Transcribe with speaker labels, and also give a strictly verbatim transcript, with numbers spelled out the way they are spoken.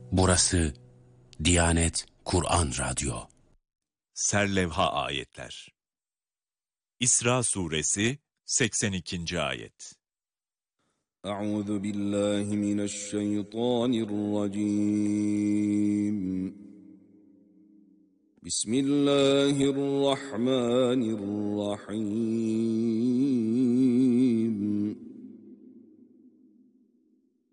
Speaker 1: Burası Diyanet Kur'an Radyo.
Speaker 2: Serlevha ayetler. İsra suresi seksen ikinci ayet.
Speaker 3: Euzu billahi mineşşeytanirracim. Bismillahirrahmanirrahim.